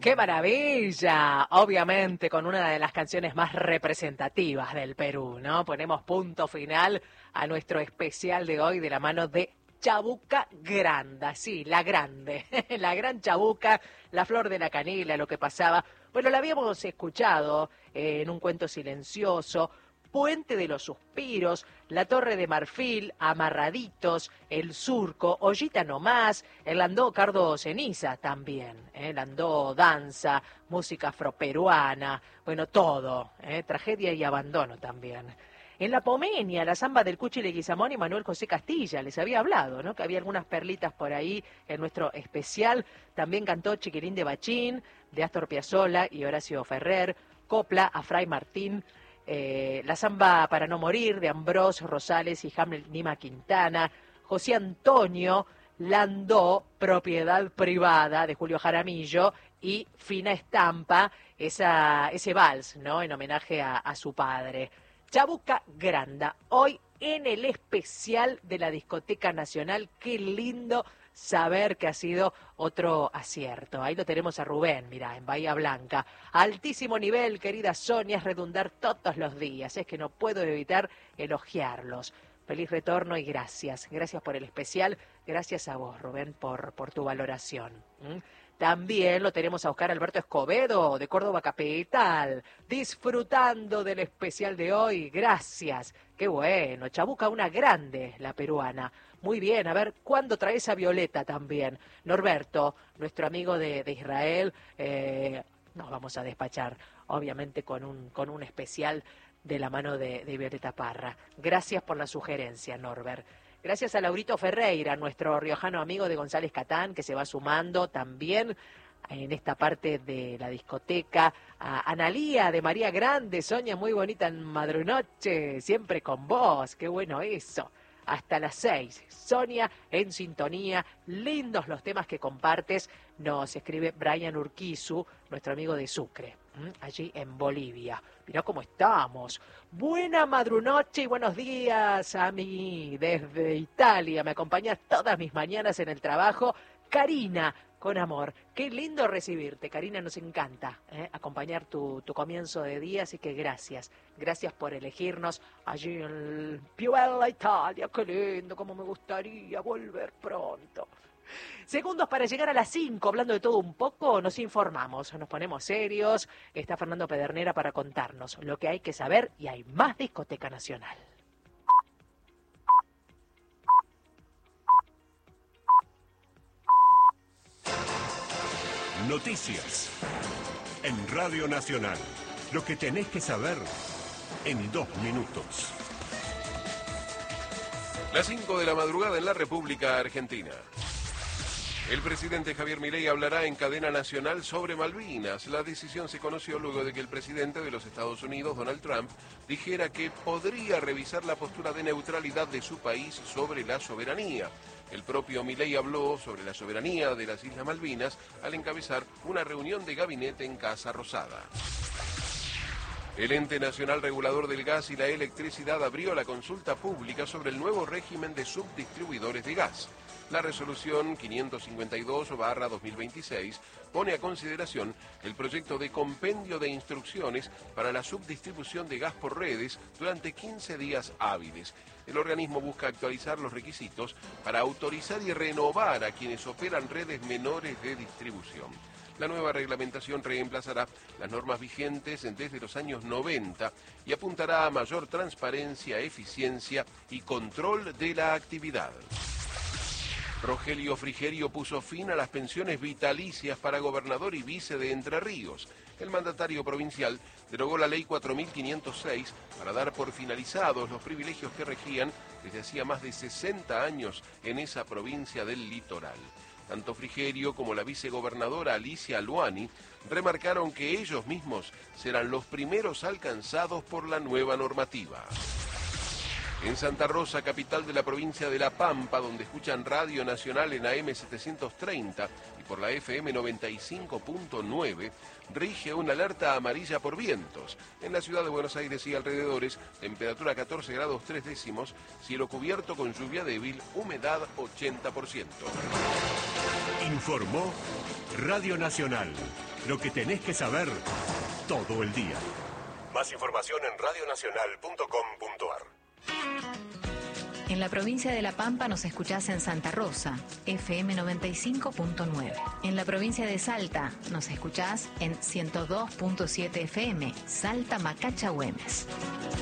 ¡Qué maravilla! Obviamente con una de las canciones más representativas del Perú, ¿no? Ponemos punto final a nuestro especial de hoy de la mano de Chabuca Granda, sí, la grande, la gran Chabuca, la flor de la canela, lo que pasaba. Bueno, la habíamos escuchado en un cuento silencioso, Puente de los Suspiros, La Torre de Marfil, Amarraditos, El Surco, Ollita Nomás, el Landó Cardo Ceniza también, Landó Danza, música afroperuana, bueno, todo, tragedia y abandono también. En La Pomenia, la samba del Cuchi Leguizamón y Manuel José Castilla, les había hablado, ¿no? Que había algunas perlitas por ahí en nuestro especial. También cantó Chiquilín de Bachín, de Astor Piazzolla y Horacio Ferrer, copla a Fray Martín, la samba Para no morir, de Ambrós Rosales y Hamlet Nima Quintana, José Antonio Landó, Propiedad Privada, de Julio Jaramillo, y Fina Estampa, ese vals, ¿no? En homenaje a su padre. Chabuca Granda, hoy en el especial de la Discoteca Nacional. Qué lindo saber que ha sido otro acierto. Ahí lo tenemos a Rubén, mirá, en Bahía Blanca. Altísimo nivel, querida Sonia, es redundar todos los días. Es que no puedo evitar elogiarlos. Feliz retorno y gracias. Gracias por el especial. Gracias a vos, Rubén, por tu valoración. También lo tenemos a Oscar Alberto Escobedo, de Córdoba Capital, disfrutando del especial de hoy. Gracias. Qué bueno. Chabuca, una grande, la peruana. Muy bien, a ver, ¿cuándo traes a Violeta también? Norberto, nuestro amigo de Israel, nos vamos a despachar, obviamente, con un especial de la mano de Violeta Parra. Gracias por la sugerencia, Norbert. Gracias a Laurito Ferreira, nuestro riojano amigo de González Catán, que se va sumando también en esta parte de la discoteca. A Analía de María Grande, Sonia, muy bonita en Madrunoche, siempre con vos, qué bueno eso. Hasta las 6, Sonia en sintonía, lindos los temas que compartes, nos escribe Brian Urquizu, nuestro amigo de Sucre, allí en Bolivia. Mirá cómo estamos. Buena madrunoche y buenos días a mí desde Italia. Me acompañas todas mis mañanas en el trabajo. Karina, con amor. Qué lindo recibirte, Karina, nos encanta acompañar tu comienzo de día, así que gracias. Gracias por elegirnos allí en Piuella, Italia. Qué lindo, cómo me gustaría volver pronto. Segundos para llegar a las 5, hablando de todo un poco, nos informamos, nos ponemos serios. Está Fernando Pedernera para contarnos lo que hay que saber y hay más Discoteca Nacional. Noticias en Radio Nacional. Lo que tenés que saber en 2 minutos. Las 5 de la madrugada en la República Argentina. El presidente Javier Milei hablará en cadena nacional sobre Malvinas. La decisión se conoció luego de que el presidente de los Estados Unidos, Donald Trump, dijera que podría revisar la postura de neutralidad de su país sobre la soberanía. El propio Milei habló sobre la soberanía de las Islas Malvinas al encabezar una reunión de gabinete en Casa Rosada. El Ente Nacional Regulador del Gas y la Electricidad abrió la consulta pública sobre el nuevo régimen de subdistribuidores de gas. La resolución 552/2026 pone a consideración el proyecto de compendio de instrucciones para la subdistribución de gas por redes durante 15 días hábiles. El organismo busca actualizar los requisitos para autorizar y renovar a quienes operan redes menores de distribución. La nueva reglamentación reemplazará las normas vigentes desde los años 90 y apuntará a mayor transparencia, eficiencia y control de la actividad. Rogelio Frigerio puso fin a las pensiones vitalicias para gobernador y vice de Entre Ríos. El mandatario provincial derogó la ley 4506 para dar por finalizados los privilegios que regían desde hacía más de 60 años en esa provincia del litoral. Tanto Frigerio como la vicegobernadora Alicia Luani remarcaron que ellos mismos serán los primeros alcanzados por la nueva normativa. En Santa Rosa, capital de la provincia de La Pampa, donde escuchan Radio Nacional en AM 730 y por la FM 95.9, rige una alerta amarilla por vientos. En la ciudad de Buenos Aires y alrededores, temperatura 14 grados 3 décimos, cielo cubierto con lluvia débil, humedad 80%. Informó Radio Nacional. Lo que tenés que saber todo el día. Más información en radionacional.com.ar. En la provincia de La Pampa nos escuchás en Santa Rosa, FM 95.9. En la provincia de Salta nos escuchás en 102.7 FM, Salta Macacha Güemes.